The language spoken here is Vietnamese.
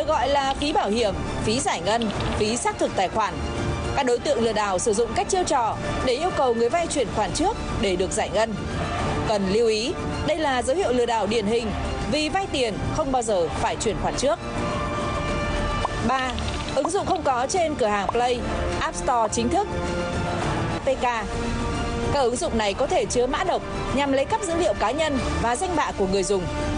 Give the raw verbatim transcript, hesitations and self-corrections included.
được gọi là phí bảo hiểm, phí giải ngân, phí xác thực tài khoản. Các đối tượng lừa đảo sử dụng cách chiêu trò để yêu cầu người vay chuyển khoản trước để được giải ngân. Cần lưu ý, đây là dấu hiệu lừa đảo điển hình vì vay tiền không bao giờ phải chuyển khoản trước. ba. Ứng dụng không có trên cửa hàng Play, App Store chính thức. pê ca. Các ứng dụng này có thể chứa mã độc nhằm lấy cắp dữ liệu cá nhân và danh bạ của người dùng.